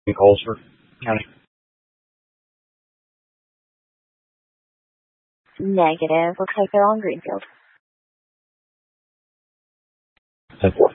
Colesford County. Negative. Looks like they're on Greenfield. That's